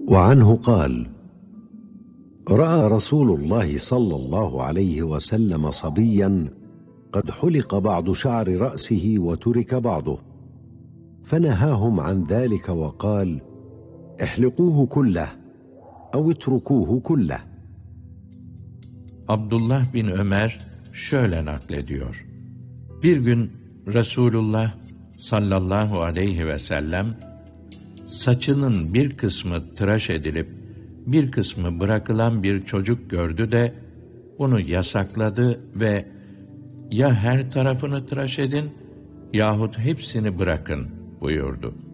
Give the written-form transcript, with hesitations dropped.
وعنه قال: رأى رسول الله صلى الله عليه وسلم صبيا قد حلق بعض شعر رأسه وترك بعضه، فنهاهم عن ذلك وقال: احلقوه كله أو اتركوه كله. Abdullah bin Ömer şöyle naklediyor. Bir gün Resulullah sallallahu aleyhi ve sellem saçının bir kısmı tıraş edilip bir kısmı bırakılan bir çocuk gördü de bunu yasakladı ve ya her tarafını tıraş edin yahut hepsini bırakın buyurdu.